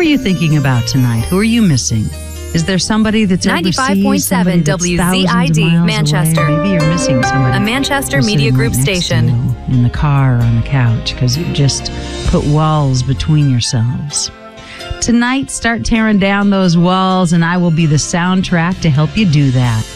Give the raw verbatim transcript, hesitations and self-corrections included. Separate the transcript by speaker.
Speaker 1: you thinking about tonight? Who are you missing? Is there somebody that's
Speaker 2: ninety-five point seven W Z I D Manchester.
Speaker 1: Maybe you're missing somebody.
Speaker 2: A Manchester Media Group station.
Speaker 1: In the car or on the couch because you just put walls between yourselves. Tonight, start tearing down those walls, and I will be the soundtrack to help you do that.